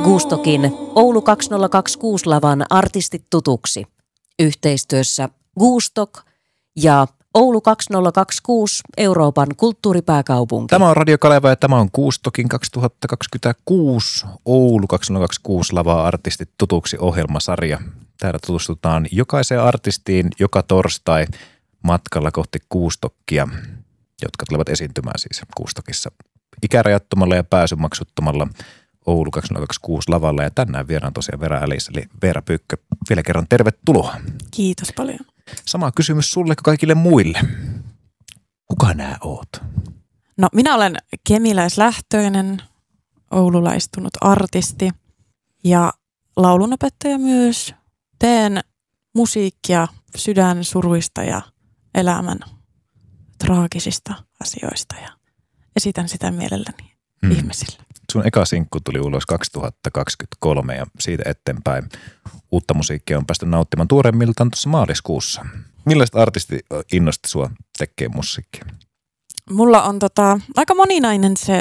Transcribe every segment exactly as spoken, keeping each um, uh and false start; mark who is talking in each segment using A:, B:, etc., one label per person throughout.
A: Gustokin Oulu kaksituhattakaksikymmentäkuusi lavan artistit tutuksi. Yhteistyössä Gustok ja Oulu kaksituhattakaksikymmentäkuusi Euroopan kulttuuripääkaupunki.
B: Tämä on Radio Kaleva ja tämä on Gustokin kaksituhattakaksikymmentäkuusi Oulu kaksituhattakaksikymmentäkuusi lava artistit tutuksi -ohjelmasarja. Täällä tutustutaan jokaiseen artistiin joka torstai matkalla kohti Gustokkia, jotka tulevat esiintymään siis Gustokissa ikärajattomalla ja pääsymaksuttomalla Oulu kaksituhattakaksikymmentäkuusi lavalla. Ja tänään vieraan tosiaan Veera Alice, eli Veera Pyykkö. Vielä kerran tervetuloa.
C: Kiitos paljon.
B: Sama kysymys sulle kuin kaikille muille. Kuka nää oot?
C: No minä olen kemiläislähtöinen, oululaistunut artisti ja laulunopettaja myös. Teen musiikkia sydänsuruista ja elämän traagisista asioista ja esitän sitä mielelläni mm. ihmisille.
B: Sun eka sinkku tuli ulos kaksituhattakaksikymmentäkolme ja siitä eteenpäin uutta musiikkia on päästy nauttimaan tuoreimmiltaan tuossa maaliskuussa. Millaiset artisti innosti sua tekee musiikkia?
C: Mulla on tota, aika moninainen se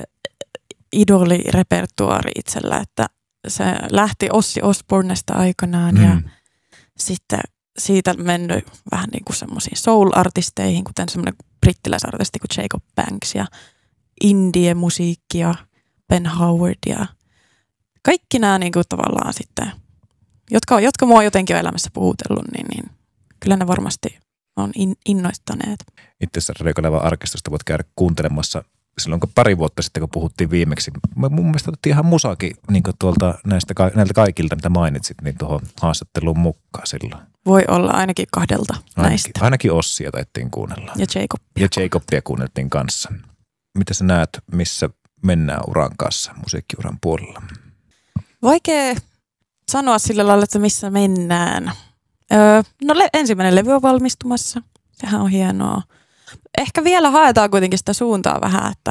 C: idolirepertuaari itsellä, että se lähti Ossi Osbornesta aikanaan mm. ja sitten siitä mennyt vähän niin kuin semmoisiin soul-artisteihin, kuten semmoinen brittiläisartisti kuin Jacob Banks ja indie-musiikki ja Ben Howard ja kaikki nämä niin kuin tavallaan sitten, jotka, jotka mua jotenkin on elämässä puhutellut, niin, niin kyllä ne varmasti on in, innoittaneet.
B: Itse asiassa Radio Kalevan arkistosta voit käydä kuuntelemassa silloin kun pari vuotta sitten, kun puhuttiin viimeksi. Mun mielestä otettiin ihan musakin niin tuolta näistä, näiltä kaikilta, mitä mainitsit, niin tuohon haastatteluun mukaan silloin.
C: Voi olla ainakin kahdelta
B: ainakin,
C: näistä.
B: Ainakin Ossia taittiin kuunnella.
C: Ja Jacobia.
B: Ja Jacobia kuunneltiin kanssa. Mitä sä näet, missä mennään uran kanssa musiikkiuran puolella?
C: Vaikea sanoa sillä lailla, että missä mennään. Öö, no le- ensimmäinen levy on valmistumassa. Sehän on hienoa. Ehkä vielä haetaan kuitenkin sitä suuntaa vähän, että